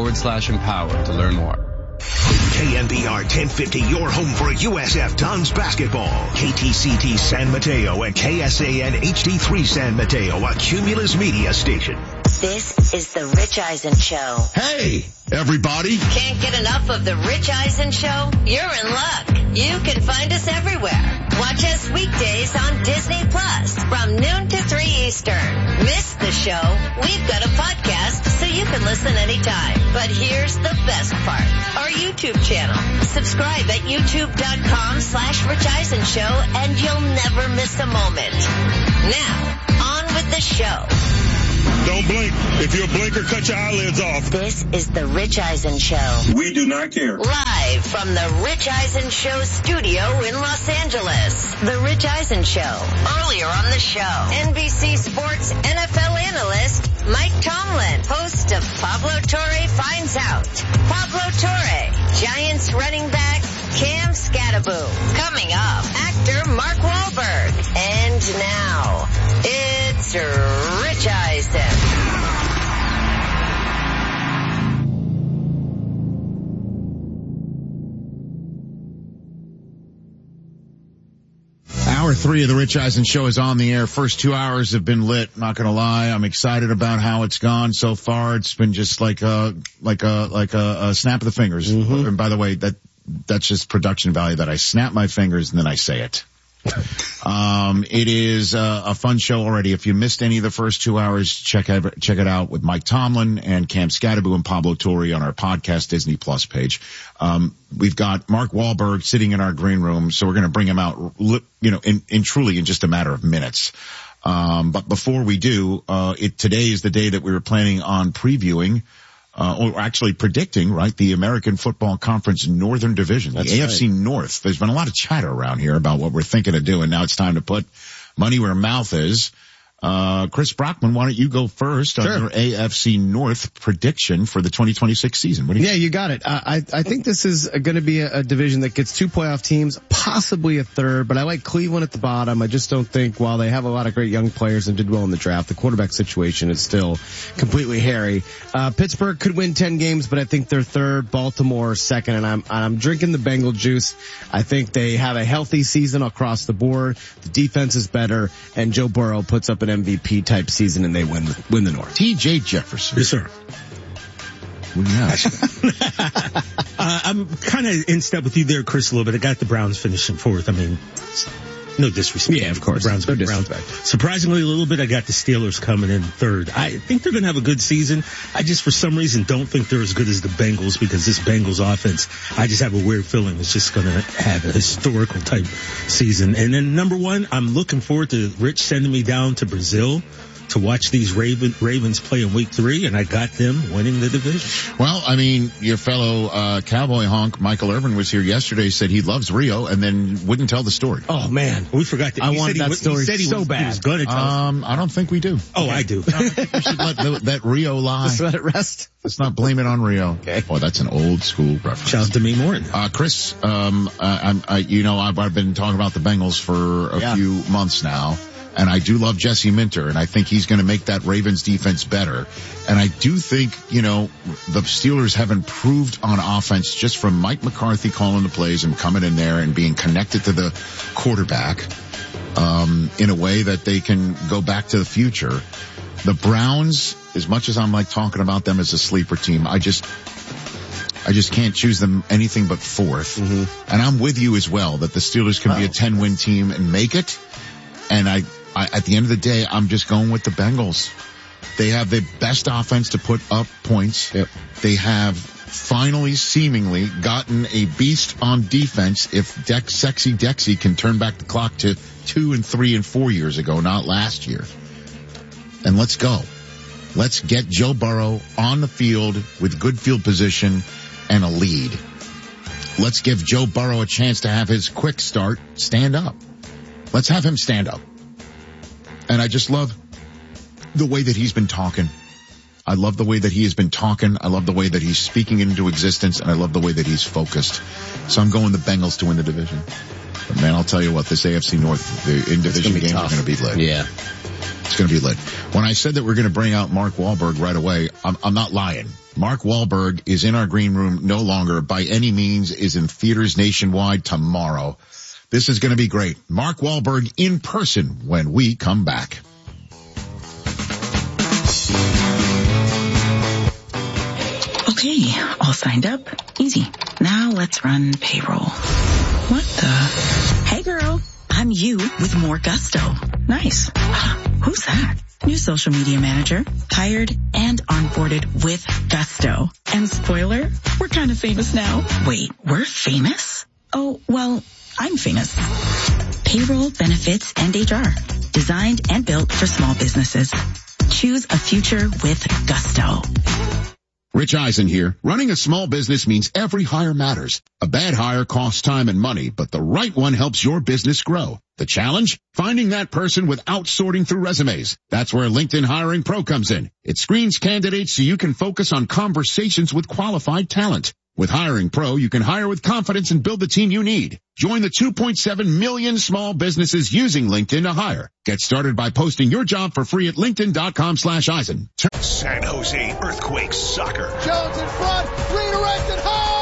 KNBR.com/empower to learn more. KNBR 1050, your home for USF Dons basketball. KTCT San Mateo and KSAN HD3 San Mateo, a Cumulus media station. This is the Rich Eisen Show. Hey, everybody. Can't get enough of the Rich Eisen Show? You're in luck. You can find us everywhere. Watch us weekdays on Disney Plus from noon to 3 Eastern. Miss the show? We've got a podcast so you can listen anytime. But here's the best part. Our YouTube channel. Subscribe at youtube.com/Rich Eisen Show and you'll never miss a moment. Now, on with the show. Don't blink. If you blink or cut your eyelids off. This is the Rich Eisen Show. We do not care. Live from the Rich Eisen Show studio in Los Angeles. The Rich Eisen Show. Earlier on the show, NBC Sports NFL analyst Mike Tomlin, host of Pablo Torre Finds Out. Pablo Torre, Giants running back Cam Scattaboo. Coming up, actor Mark Wahlberg. And now, it's Rich Eisen. Hour 3 of the Rich Eisen Show is on the air. First 2 hours have been lit. Not gonna lie, I'm excited about how it's gone so far. It's been just like a snap of the fingers. Mm-hmm. And by the way, that's just production value that I snap my fingers and then I say it. It is a fun show already. If you missed any of the first 2 hours, check it out with Mike Tomlin and Cam Scattaboo and Pablo Torre on our podcast Disney Plus page. We've got Mark Wahlberg sitting in our green room, so we're going to bring him out, in truly in just a matter of minutes. But before we do, today is the day that we were planning on previewing, or actually predicting, right, the American Football Conference Northern Division, the AFC North. There's been a lot of chatter around here about what we're thinking of doing. Now it's time to put money where mouth is. Chris Brockman, why don't you go first on your AFC North prediction for the 2026 season? What do you think? You got it. I think this is going to be a division that gets 2 playoff teams, possibly a third, but I like Cleveland at the bottom. I just don't think, while they have a lot of great young players and did well in the draft, the quarterback situation is still completely hairy. Pittsburgh could win 10 games, but I think they're third, Baltimore second, and I'm drinking the Bengal juice. I think they have a healthy season across the board. The defense is better, and Joe Burrow puts up an MVP type season and they win the North. T.J. Jefferson. Yes, sir. What do you have? I'm kind of in step with you there, Chris, a little bit. I got the Browns finishing fourth. I mean, no disrespect. Yeah, of course. Browns. Surprisingly, a little bit, I got the Steelers coming in third. I think they're going to have a good season. I just, for some reason, don't think they're as good as the Bengals, because this Bengals offense, I just have a weird feeling it's just going to have a historical type season. And then number one, I'm looking forward to Rich sending me down to Brazil to watch these Ravens play in week 3, and I got them winning the division. Well, I mean, your fellow cowboy honk, Michael Irvin, was here yesterday, said he loves Rio, and then wouldn't tell the story. Oh, man. We forgot that. I wanted that story so bad. He was going to tell us. I don't think we do. Oh, I do. I think we should let that Rio lie. Just let it rest. Let's not blame it on Rio. Okay. Boy, that's an old school reference. Shout out to me, Morton. Chris, I've been talking about the Bengals for a few months now. And I do love Jesse Minter, and I think he's going to make that Ravens defense better. And I do think, the Steelers have improved on offense just from Mike McCarthy calling the plays and coming in there and being connected to the quarterback, in a way that they can go back to the future. The Browns, as much as I'm like talking about them as a sleeper team, I just can't choose them anything but fourth. Mm-hmm. And I'm with you as well that the Steelers can be a 10-win team and make it. And I, at the end of the day, I'm just going with the Bengals. They have the best offense to put up points. Yep. They have finally, seemingly, gotten a beast on defense. If Sexy Dexy can turn back the clock to 2 and 3 and 4 years ago, not last year. And let's go. Let's get Joe Burrow on the field with good field position and a lead. Let's give Joe Burrow a chance to have his quick start stand up. Let's have him stand up. And I just love the way that he's been talking. I love the way that he has been talking. I love the way that he's speaking it into existence. And I love the way that he's focused. So I'm going the Bengals to win the division. But man, I'll tell you what, this AFC North, the in-division games are going to be lit. Yeah. It's going to be lit. When I said that we're going to bring out Mark Wahlberg right away, I'm not lying. Mark Wahlberg is in our green room no longer by any means, is in theaters nationwide tomorrow. This is going to be great. Mark Wahlberg in person when we come back. Okay, all signed up. Easy. Now let's run payroll. What the? Hey girl, I'm you with more gusto. Nice. Who's that? New social media manager, hired and onboarded with gusto. And spoiler, we're kind of famous now. Wait, we're famous? Oh, well, I'm famous. Payroll, benefits, and HR. Designed and built for small businesses. Choose a future with gusto. Rich Eisen here. Running a small business means every hire matters. A bad hire costs time and money, but the right one helps your business grow. The challenge? Finding that person without sorting through resumes. That's where LinkedIn Hiring Pro comes in. It screens candidates so you can focus on conversations with qualified talent. With Hiring Pro, you can hire with confidence and build the team you need. Join the 2.7 million small businesses using LinkedIn to hire. Get started by posting your job for free at linkedin.com/Eisen. San Jose Earthquakes soccer. Jones in front, redirected high.